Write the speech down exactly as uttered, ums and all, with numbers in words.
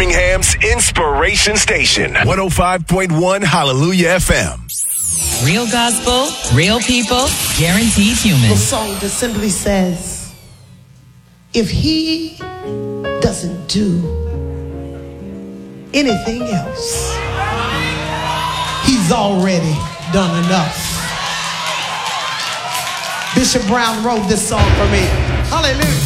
Birmingham's inspiration station. one oh five point one Hallelujah F M. Real gospel, real people, guaranteed human. The song just simply says, if he doesn't do anything else, he's already done enough. Bishop Brown wrote this song for me. Hallelujah.